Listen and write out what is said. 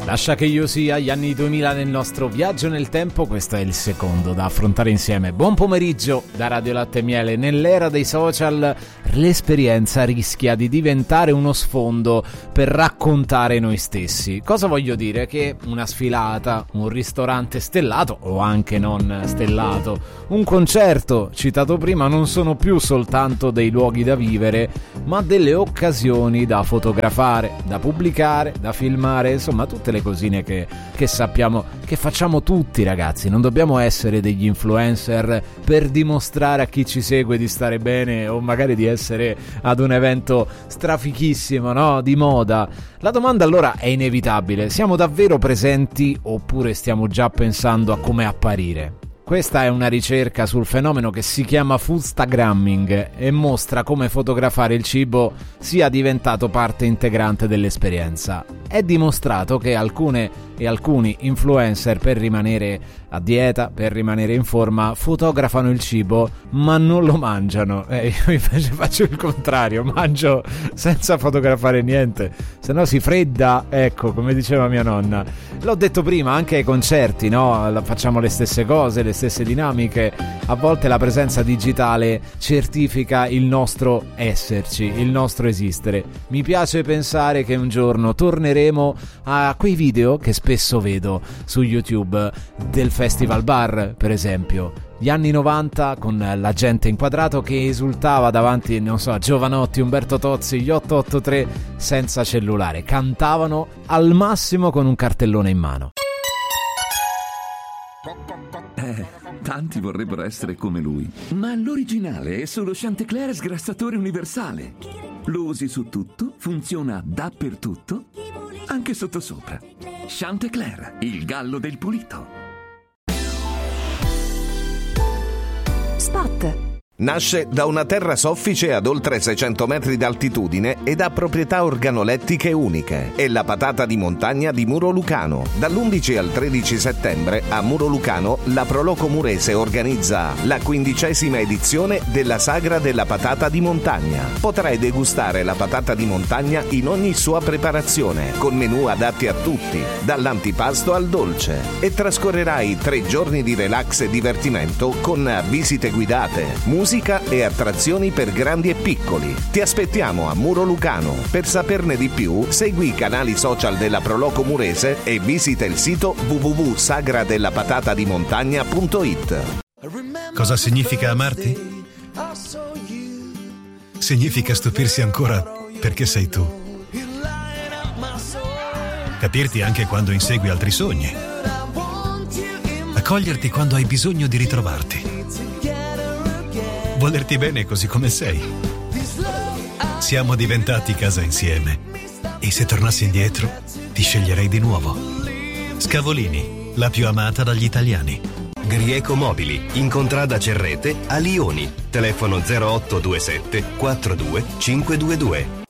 Lascia che io sia gli anni 2000 nel nostro viaggio nel tempo, questo è il secondo da affrontare insieme. Buon pomeriggio da Radio Latte e Miele. Nell'era dei social l'esperienza rischia di diventare uno sfondo per raccontare noi stessi. Cosa voglio dire? Che una sfilata, un ristorante stellato o anche non stellato, un concerto citato prima non sono più soltanto dei luoghi da vivere, ma delle occasioni da fotografare, da pubblicare, da filmare, insomma tutte le cosine che sappiamo che facciamo tutti, ragazzi. Non dobbiamo essere degli influencer per dimostrare a chi ci segue di stare bene o magari di essere ad un evento strafichissimo, no? Di moda. La domanda allora è inevitabile: siamo davvero presenti oppure stiamo già pensando a come apparire? Questa è una ricerca sul fenomeno che si chiama foodstagramming e mostra come fotografare il cibo sia diventato parte integrante dell'esperienza. È dimostrato che alcune e alcuni influencer, per rimanere a dieta, per rimanere in forma, fotografano il cibo ma non lo mangiano. Io invece faccio il contrario, mangio senza fotografare niente, se no si fredda, ecco, come diceva mia nonna. L'ho detto prima, anche ai concerti, no? Facciamo le stesse cose, le stesse dinamiche. A volte la presenza digitale certifica il nostro esserci, il nostro esistere. Mi piace pensare che un giorno torneremo a quei video che spesso vedo su YouTube del Festival Bar, per esempio. Gli anni 90 con la gente inquadrato che esultava davanti, non so, a Giovanotti, Umberto Tozzi, gli 883 senza cellulare. Cantavano al massimo con un cartellone in mano. Tanti vorrebbero essere come lui, ma l'originale è solo Chantecler sgrassatore universale. Lo usi su tutto, funziona dappertutto, anche sottosopra. Chantecler, il gallo del pulito. Spot. Nasce da una terra soffice ad oltre 600 metri d'altitudine ed ha proprietà organolettiche uniche. È la patata di montagna di Muro Lucano. Dall'11 al 13 settembre a Muro Lucano la Proloco Murese organizza la 15ª edizione della Sagra della Patata di Montagna. Potrai degustare la patata di montagna in ogni sua preparazione, con menù adatti a tutti, dall'antipasto al dolce. E trascorrerai 3 giorni di relax e divertimento con visite guidate, musica e attrazioni per grandi e piccoli. Ti aspettiamo a Muro Lucano. Per saperne di più, segui i canali social della Proloco Murese e visita il sito www.sagradellapatataDiMontagna.it. Cosa significa amarti? Significa stupirsi ancora perché sei tu. Capirti anche quando insegui altri sogni. Accoglierti quando hai bisogno di ritrovarti. Volerti bene così come sei. Siamo diventati casa insieme. E se tornassi indietro, ti sceglierei di nuovo. Scavolini, la più amata dagli italiani. Grieco Mobili, in contrada Cerrete a Lioni. Telefono 0827 42 522.